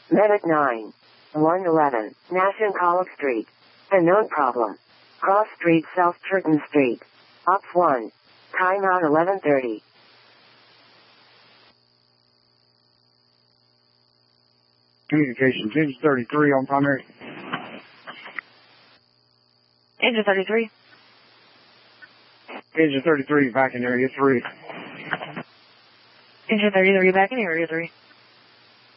Medic 9. 111, National College Street. Unknown problem. Cross Street, South Churton Street. Ops 1. Timeout 11:30. Communications, engine 33 on primary. Engine 33. Engine 33 back in area 3. Engine 33 back in area 3.